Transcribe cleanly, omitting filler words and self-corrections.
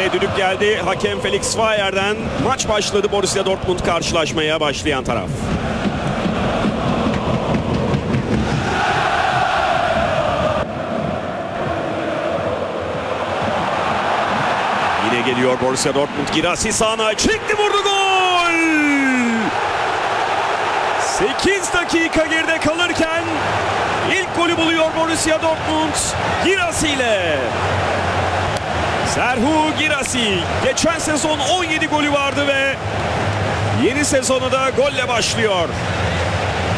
Ve düdük geldi hakem Felix Zweyer'den. Maç başladı, Borussia Dortmund karşılaşmaya başlayan taraf. Yine geliyor Borussia Dortmund. Guirassy sağına çekti, vurdu, gol! 8 dakika geride kalırken ilk golü buluyor Borussia Dortmund Guirassy ile. Serhou Guirassy geçen sezon 17 golü vardı ve yeni sezonu da golle başlıyor.